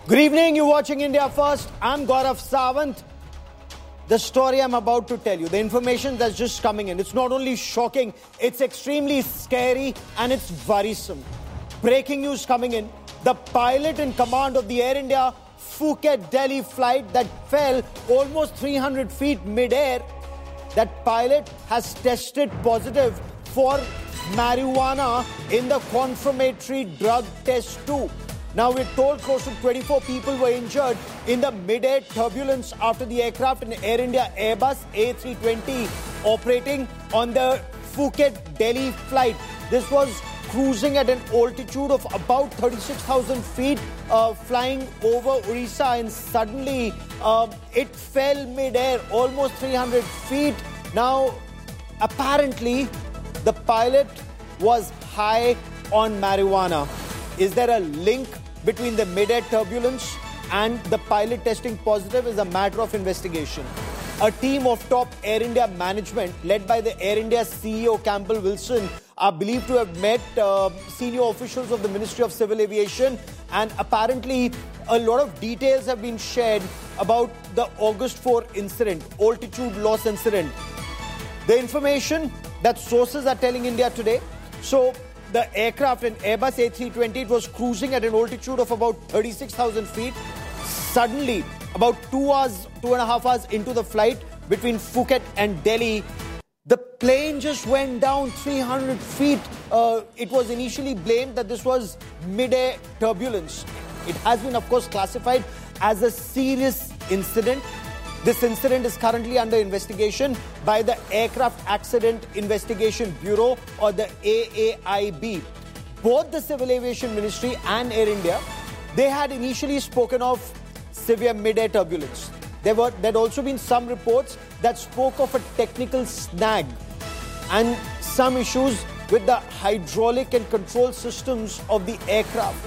Good evening, you're watching India First. I'm Gaurav Sawant. The story I'm about to tell you, the information that's just coming in, it's not only shocking, it's extremely scary and it's worrisome. Breaking news coming in, the pilot in command of the Air India Phuket-Delhi flight that fell almost 300 feet mid-air, that pilot has tested positive for marijuana in the confirmatory drug test too. Now, we're told close to 24 people were injured in the mid-air turbulence after the aircraft in Air India Airbus A320 operating on the Phuket-Delhi flight. This was cruising at an altitude of about 36,000 feet, flying over Orissa, and suddenly it fell mid-air, almost 300 feet. Now, apparently, the pilot was high on marijuana. Is there a link between the mid-air turbulence and the pilot testing positive is a matter of investigation. A team of top Air India management led by the Air India CEO Campbell Wilson are believed to have met senior officials of the Ministry of Civil Aviation, and apparently a lot of details have been shared about the August 4 incident, altitude loss incident. The information that sources are telling India Today, so the aircraft, an Airbus A320, it was cruising at an altitude of about 36,000 feet. Suddenly, about 2.5 hours into the flight between Phuket and Delhi, the plane just went down 300 feet. It was initially blamed that this was mid-air turbulence. It has been, of course, classified as a serious incident. This incident is currently under investigation by the Aircraft Accident Investigation Bureau, or the AAIB. Both the Civil Aviation Ministry and Air India, they had initially spoken of severe mid-air turbulence. There'd also been some reports that spoke of a technical snag and some issues with the hydraulic and control systems of the aircraft.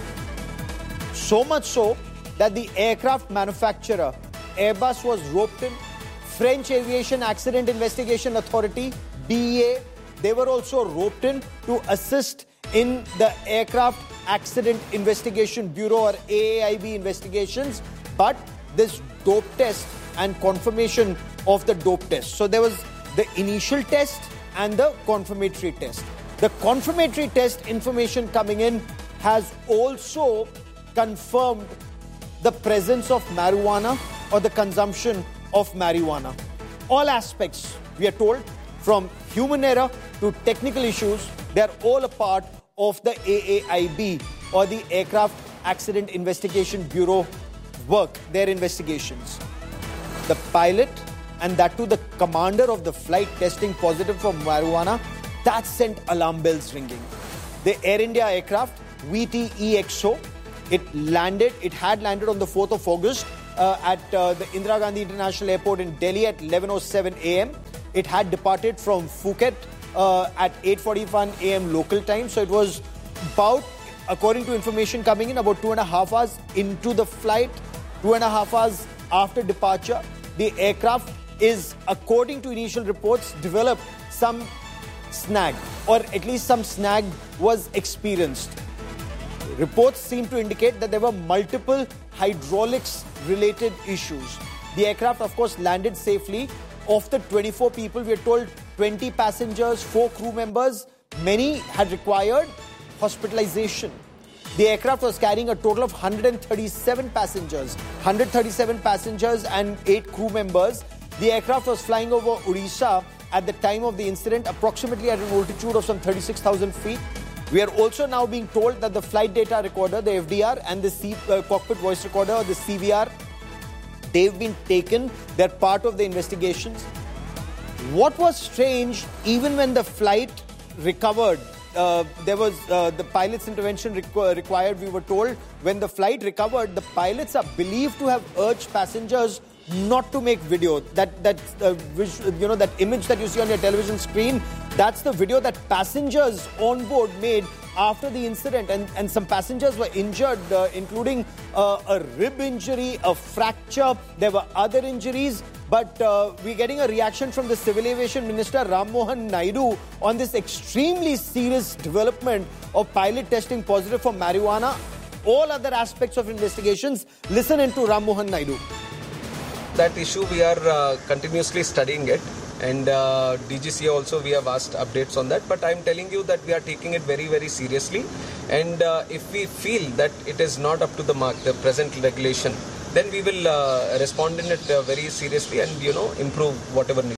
So much so that the aircraft manufacturer, Airbus, was roped in. French Aviation Accident Investigation Authority, BEA, they were also roped in to assist in the Aircraft Accident Investigation Bureau, or AAIB, investigations. But this dope test and confirmation of the dope test. So there was the initial test and the confirmatory test. The confirmatory test information coming in has also confirmed the presence of marijuana or the consumption of marijuana. All aspects, we are told, from human error to technical issues, they are all a part of the AAIB, or the Aircraft Accident Investigation Bureau work, their investigations. The pilot, and that too the commander of the flight, testing positive for marijuana, that sent alarm bells ringing. The Air India aircraft, VTEXO, it had landed on the 4th of August at the Indira Gandhi International Airport in Delhi at 11:07 a.m. It had departed from Phuket at 8:41 a.m. local time. So it was about, according to information coming in, about 2.5 hours into the flight, 2.5 hours after departure. The aircraft is, according to initial reports, developed some snag, or at least some snag was experienced. Reports seem to indicate that there were multiple hydraulics-related issues. The aircraft, of course, landed safely. Of the 24 people, we are told 20 passengers, 4 crew members, many had required hospitalization. The aircraft was carrying a total of 137 passengers and 8 crew members. The aircraft was flying over Orissa at the time of the incident, approximately at an altitude of some 36,000 feet. We are also now being told that the flight data recorder, the FDR, and the cockpit voice recorder, or the CVR, they've been taken. They're part of the investigations. What was strange, even when the flight recovered, there was the pilot's intervention required, we were told. When the flight recovered, the pilots are believed to have urged passengers not to make video. That image that you see on your television screen, that's the video that passengers on board made after the incident, and some passengers were injured, including a rib injury, a fracture. There were other injuries, but we're getting a reaction from the Civil Aviation Minister Ram Mohan Naidu on this extremely serious development of pilot testing positive for marijuana. all other aspects of investigations. Listen into Ram Mohan Naidu. That issue, we are continuously studying it. And DGCA also, we have asked updates on that. But I'm telling you that we are taking it very, very seriously. And if we feel that it is not up to the mark, the present regulation, then we will respond in it very seriously and, improve whatever needs.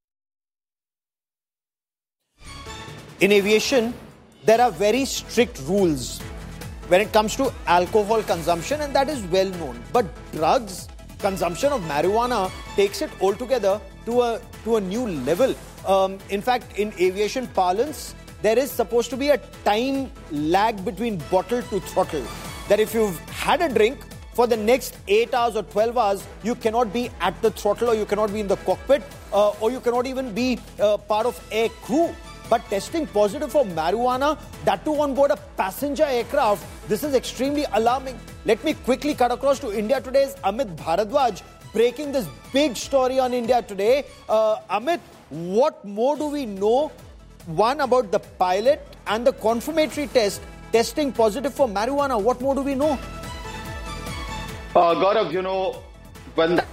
In aviation, there are very strict rules when it comes to alcohol consumption, and that is well known. But drugs, consumption of marijuana takes it altogether to a new level. In fact, in aviation parlance, there is supposed to be a time lag between bottle to throttle. That if you've had a drink, for the next 8 hours or 12 hours, you cannot be at the throttle, or you cannot be in the cockpit, or you cannot even be part of air crew. But testing positive for marijuana, that too on board a passenger aircraft, this is extremely alarming. Let me quickly cut across to India Today's Amit Bharadwaj, breaking this big story on India Today. Amit, what more do we know? One, about the pilot and the confirmatory test testing positive for marijuana. What more do we know? Gaurav, when that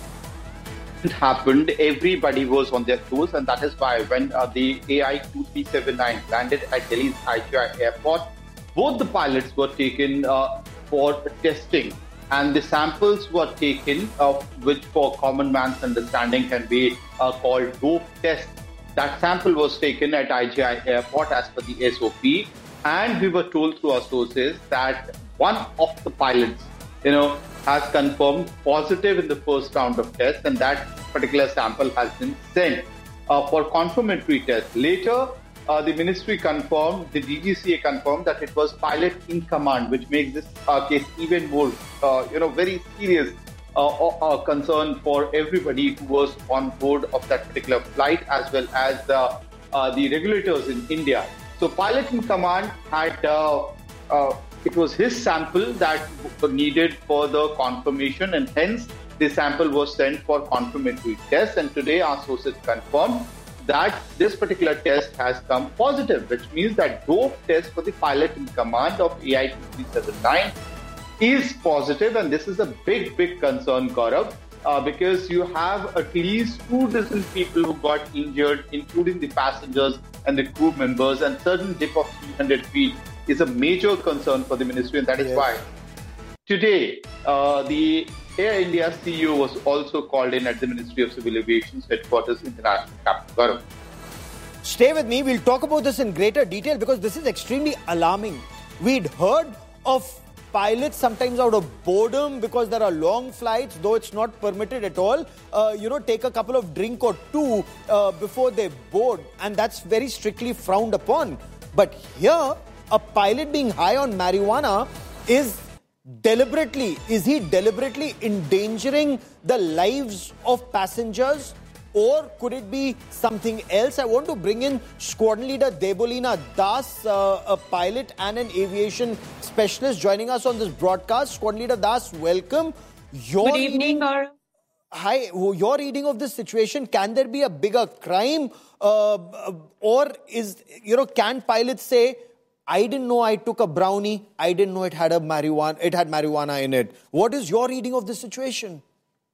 happened, everybody was on their toes, and that is why when the AI 2379 landed at Delhi's IGI airport, both the pilots were taken for testing, and the samples were taken, which for common man's understanding can be called dope test. That sample was taken at IGI airport as per the SOP, and we were told through our sources that one of the pilots, has confirmed positive in the first round of tests, and that particular sample has been sent for confirmatory test. Later, the ministry confirmed, the DGCA confirmed that it was pilot in command, which makes this case even more, very serious concern for everybody who was on board of that particular flight, as well as the regulators in India. So, pilot in command had it was his sample that needed further confirmation, and hence the sample was sent for confirmatory test. And today our sources confirmed that this particular test has come positive, which means that dope test for the pilot in command of AI 2379 is positive. And this is a big, big concern, Gaurav, because you have at least 2 dozen people who got injured, including the passengers and the crew members, and certain dip of 300 feet is a major concern for the ministry, and that is why today the Air India CEO was also called in at the Ministry of Civil Aviation's headquarters in the national capital. Stay with me. We'll talk about this in greater detail because this is extremely alarming. We'd heard of pilots sometimes out of boredom because there are long flights, though it's not permitted at all, take a couple of drink or two before they board, and that's very strictly frowned upon. But here, a pilot being high on marijuana is he deliberately endangering the lives of passengers, or could it be something else? I want to bring in Squadron Leader Debolina Das, a pilot and an aviation specialist, joining us on this broadcast. Squadron Leader Das, welcome. Good evening, Gaurav. Hi, your reading of this situation, can there be a bigger crime, or can pilots say, I didn't know I took a brownie, I didn't know it had marijuana in it? What is your reading of this situation?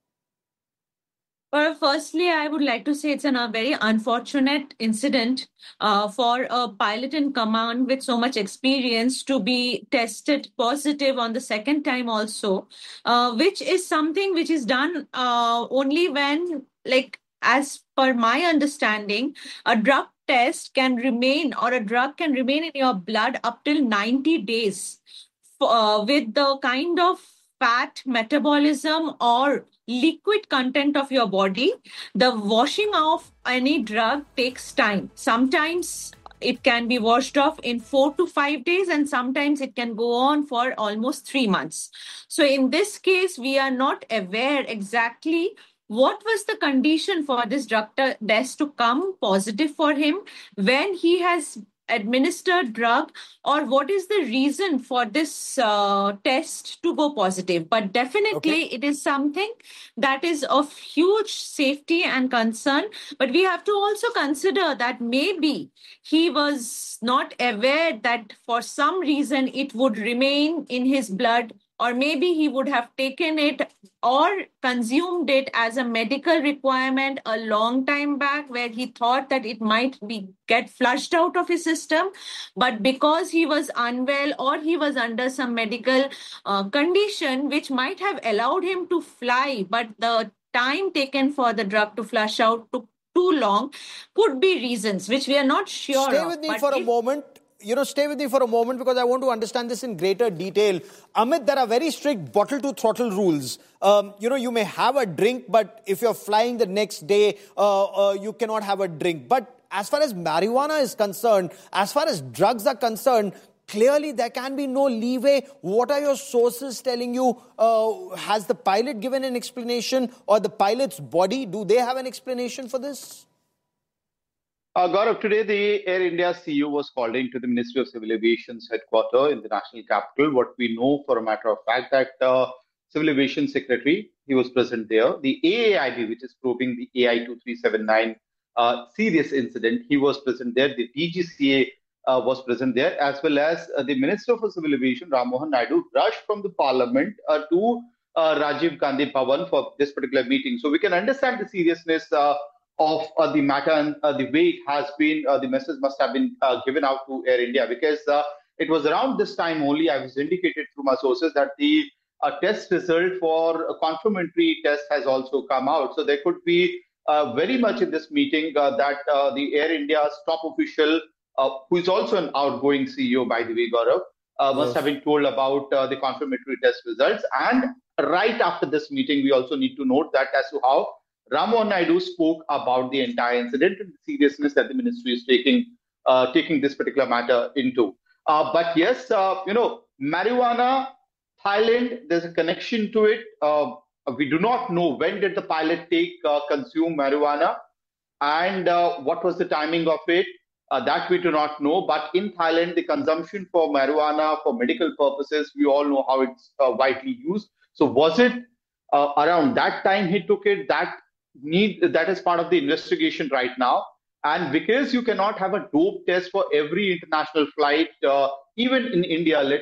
Well, firstly, I would like to say it's a very unfortunate incident for a pilot in command with so much experience to be tested positive on the second time also, which is something which is done only when, as per my understanding, a drug test can remain, or a drug can remain in your blood up till 90 days with the kind of fat metabolism or liquid content of your body. The washing off any drug takes time. Sometimes it can be washed off in 4 to 5 days, and sometimes it can go on for almost 3 months. So in this case, we are not aware exactly what was the condition for this drug test to come positive for him when he has administered drug, or what is the reason for this test to go positive. But definitely it is something that is of huge safety and concern. But we have to also consider that maybe he was not aware that for some reason it would remain in his blood, or maybe he would have taken it or consumed it as a medical requirement a long time back, where he thought that it might be get flushed out of his system. But because he was unwell or he was under some medical condition which might have allowed him to fly, but the time taken for the drug to flush out took too long, could be reasons which we are not sure Stay of. with me for a moment. Stay with me for a moment, because I want to understand this in greater detail. Amit, there are very strict bottle to throttle rules. You may have a drink, but if you're flying the next day, you cannot have a drink. But as far as marijuana is concerned, as far as drugs are concerned, clearly there can be no leeway. What are your sources telling you? Has the pilot given an explanation, or the pilot's body? Do they have an explanation for this? Gaurav, today the Air India CEO was called into the Ministry of Civil Aviation's headquarters in the national capital. What we know for a matter of fact that Civil Aviation Secretary, he was present there. The AAIB, which is probing the AI 2379 serious incident, he was present there. The DGCA was present there, as well as the Minister for Civil Aviation, Ram Mohan Naidu, rushed from the Parliament to Rajiv Gandhi Bhavan for this particular meeting. So we can understand the seriousness of the matter and the way it has been, the message must have been given out to Air India, because it was around this time only, I was indicated through my sources, that the test result for a confirmatory test has also come out. So there could be very much in this meeting that the Air India's top official, who is also an outgoing CEO, by the way, Gaurav, must have been told about the confirmatory test results. And right after this meeting, we also need to note that as to how Ram Mohan Naidu spoke about the entire incident and the seriousness that the ministry is taking this particular matter into. But yes, marijuana, Thailand, there's a connection to it. We do not know when did the pilot consume marijuana, and what was the timing of it. That we do not know. But in Thailand, the consumption for marijuana for medical purposes, we all know how it's widely used. So was it around that time he took it? That is part of the investigation right now. And because you cannot have a dope test for every international flight, even in India, let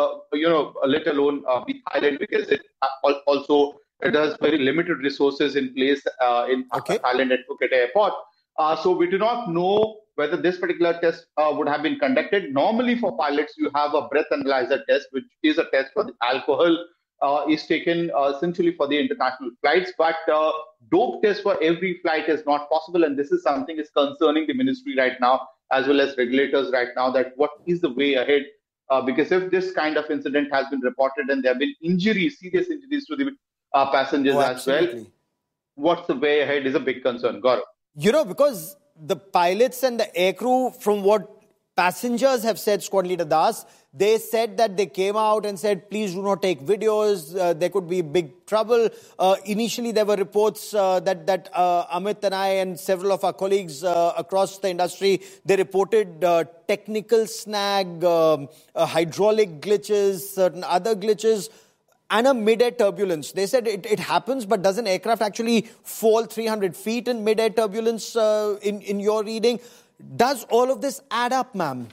alone the Thailand, because it also has very limited resources in place in Thailand at Phuket Airport. So we do not know whether this particular test would have been conducted. Normally for pilots, you have a breath analyzer test, which is a test for the alcohol is taken essentially for the international flights, but dope test for every flight is not possible, and this is something is concerning the ministry right now, as well as regulators right now, that what is the way ahead, because if this kind of incident has been reported and there have been serious injuries to the passengers as well, what's the way ahead is a big concern, Gaurav. Because the pilots and the aircrew, from what passengers have said, Squad Leader Das, they said that they came out and said, please do not take videos. There could be big trouble. Initially, there were reports that Amit and I and several of our colleagues across the industry, they reported technical snag, hydraulic glitches, certain other glitches, and a mid-air turbulence. They said it happens, but does an aircraft actually fall 300 feet in mid-air turbulence in your reading? Does all of this add up, ma'am?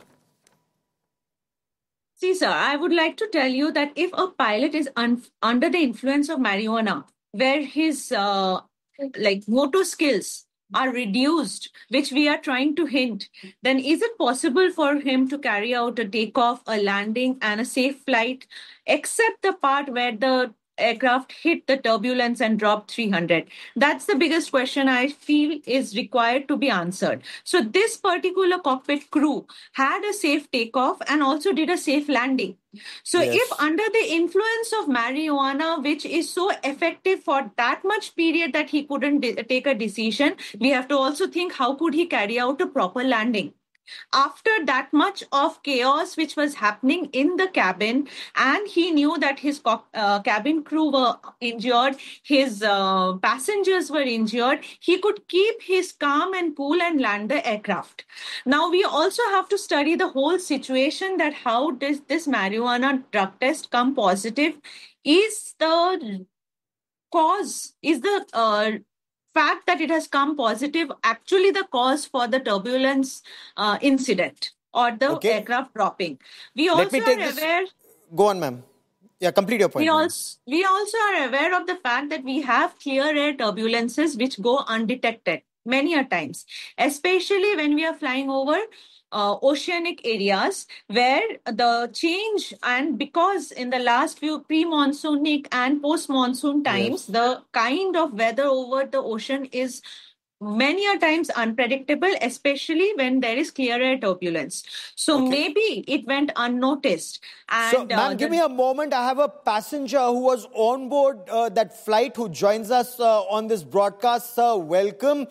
See, sir, I would like to tell you that if a pilot is under the influence of marijuana, where his motor skills are reduced, which we are trying to hint, then is it possible for him to carry out a takeoff, a landing, and a safe flight, except the part where the aircraft hit the turbulence and dropped 300? That's the biggest question I feel is required to be answered. So this particular cockpit crew had a safe takeoff and also did a safe landing. So if under the influence of marijuana, which is so effective for that much period that he couldn't take a decision, we have to also think how could he carry out a proper landing. After that much of chaos which was happening in the cabin, and he knew that his cabin crew were injured, his passengers were injured, he could keep his calm and cool and land the aircraft. Now we also have to study the whole situation, that how does this marijuana drug test come positive? Is the cause, is the fact that it has come positive actually the cause for the turbulence incident or the Okay. aircraft dropping? We Let also me take are this. aware. Go on, ma'am. Yeah, complete your point. ma'am. We also are aware of the fact that we have clear air turbulences which go undetected many a times, especially when we are flying over oceanic areas where the change, and because in the last few pre-monsoonic and post-monsoon times, Yes. the kind of weather over the ocean is many a times unpredictable, especially when there is clear air turbulence. So Okay. maybe it went unnoticed. So, And ma'am, give me a moment. I have a passenger who was on board that flight who joins us on this broadcast. Sir, welcome.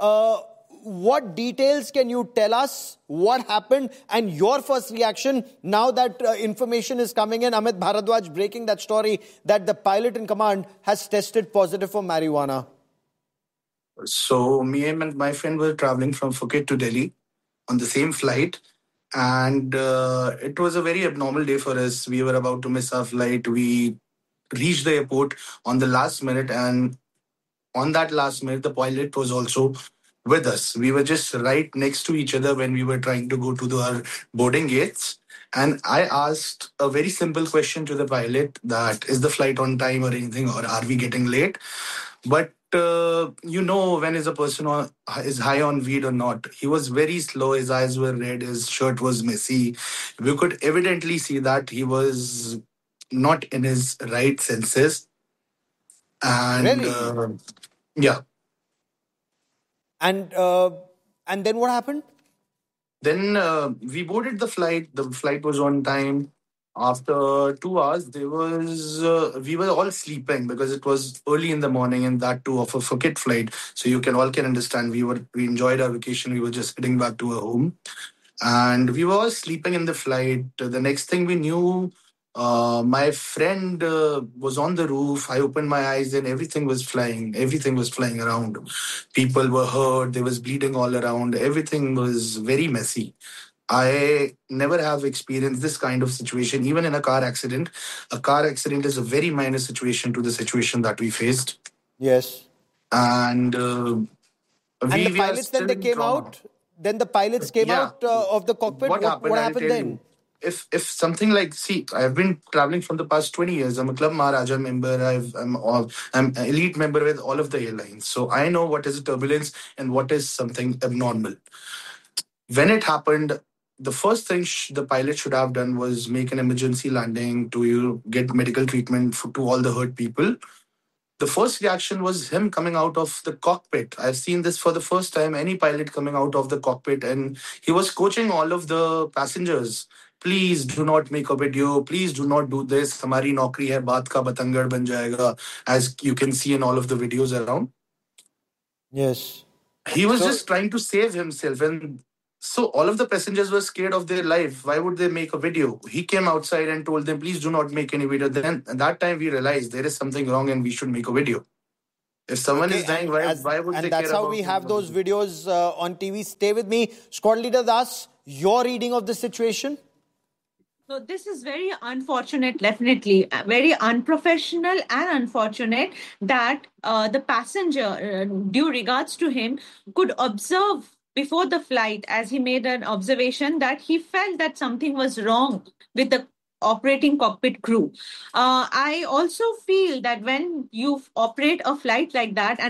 What details can you tell us? What happened? And your first reaction now that information is coming in? Amit Bharadwaj breaking that story that the pilot in command has tested positive for marijuana. So me and my friend were traveling from Phuket to Delhi on the same flight, and it was a very abnormal day for us. We were about to miss our flight. We reached the airport on the last minute, and on that last minute, the pilot was also with us. We were just right next to each other when we were trying to go to our boarding gates. And I asked a very simple question to the pilot, that is the flight on time or anything, or are we getting late? But when is a person is high on weed or not? He was very slow. His eyes were red. His shirt was messy. We could evidently see that he was not in his right senses. And Really? yeah. And then what happened? Then we boarded the flight. The flight was on time. After 2 hours, we were all sleeping because it was early in the morning, and that too of a Phuket flight. So you can understand we enjoyed our vacation. We were just heading back to our home, and we were all sleeping in the flight. The next thing we knew, my friend was on the roof. I opened my eyes, and everything was flying. Everything was flying around. People were hurt. There was bleeding all around. Everything was very messy. I never have experienced this kind of situation, even in a car accident. A car accident is a very minor situation to the situation that we faced. Yes. And And the we are pilots, then still they in came trauma. out. Then the pilots came Yeah. out of the cockpit. What happened? What I'll happened tell then? you. If something like, see, I've been traveling from the past 20 years. I'm a Club Maharaja member. I'm an elite member with all of the airlines. So I know what is a turbulence and what is something abnormal. When it happened, the first thing the pilot should have done was make an emergency landing to get medical treatment to all the hurt people. The first reaction was him coming out of the cockpit. I've seen this for the first time, any pilot coming out of the cockpit, and he was coaching all of the passengers. Please do not make a video. Please do not do this. Hamari naukri hai, baat ka batangad ban jayega, as you can see in all of the videos around. Yes. He was So- just trying to save himself, and so all of the passengers were scared of their life. Why would they make a video? He came outside and told them, please do not make any video. Then at that time we realized there is something wrong and we should make a video. If someone is dying, why would they care that's how about we it? have those videos on TV. Stay with me. Squad Leader Das, your reading of the situation? So this is very unfortunate, definitely very unprofessional and unfortunate that the passenger, due regards to him, could observe before the flight, as he made an observation that he felt that something was wrong with the operating cockpit crew. I also feel that when you operate a flight like that, and